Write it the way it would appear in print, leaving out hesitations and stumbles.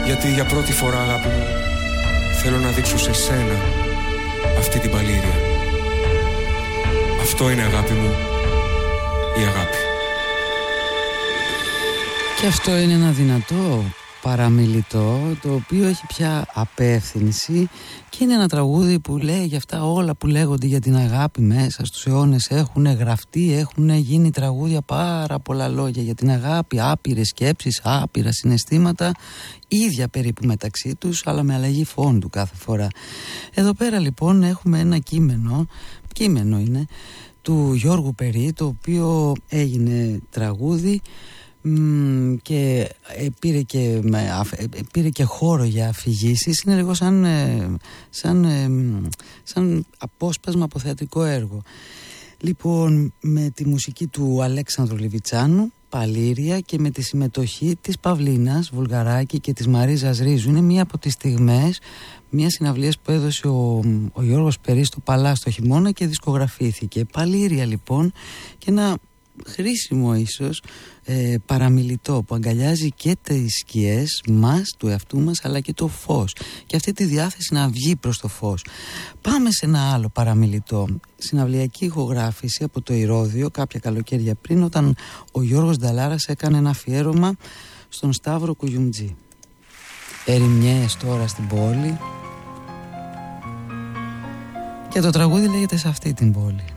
Γιατί για πρώτη φορά, αγάπη μου, θέλω να δείξω σε σένα αυτή την παλήρια. Αυτό είναι, αγάπη μου, η αγάπη. Και αυτό είναι ένα δυνατό παραμιλητό, το οποίο έχει πια απεύθυνση και είναι ένα τραγούδι που λέει για αυτά όλα που λέγονται για την αγάπη μέσα στους αιώνες. Έχουν γραφτεί, έχουν γίνει τραγούδια, πάρα πολλά λόγια για την αγάπη, άπειρες σκέψεις, άπειρα συναισθήματα, ίδια περίπου μεταξύ τους, αλλά με αλλαγή φόντου κάθε φορά. Εδώ πέρα λοιπόν έχουμε ένα κείμενο είναι του Γιώργου Περί, το οποίο έγινε τραγούδι και πήρε και χώρο για αφηγήσεις. Είναι λίγο σαν απόσπασμα από θεατρικό έργο. Λοιπόν, με τη μουσική του Αλέξανδρου Λιβιτσάνου, Παλήρια, και με τη συμμετοχή της Παυλίνας Βουλγαράκη και της Μαρίζας Ρίζου. Είναι μία από τις στιγμές μια συναυλίας που έδωσε ο Γιώργος Περί στο Παλάς το χειμώνα και δισκογραφήθηκε. Παλήρια λοιπόν, και ένα χρήσιμο ίσως παραμιλητό που αγκαλιάζει και τις σκιές μας, του εαυτού μας, αλλά και το φως και αυτή τη διάθεση να βγει προς το φως. Πάμε σε ένα άλλο παραμιλητό, συναυλιακή ηχογράφηση από το Ηρώδειο κάποια καλοκαίρια πριν, όταν ο Γιώργος Νταλάρας έκανε ένα αφιέρωμα στον Σταύρο Κουγιουμτζή. Ερημιές τώρα στην πόλη, και το τραγούδι λέγεται «Σε αυτή την πόλη».